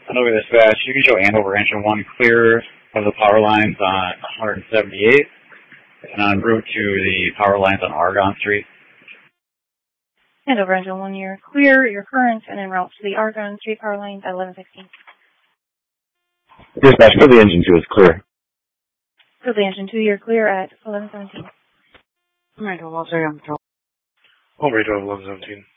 Over dispatch, you can show Andover engine 1 clear of the power lines on 178 and en route to the power lines on Argonne Street. Andover engine 1, you're clear, you're current, and en route to the Argonne Street power lines at 11:16. Dispatch, for the engine 2 is clear. For the engine 2, you're clear at 11:17. All right, 12, I'll say on patrol. All right, 11:17.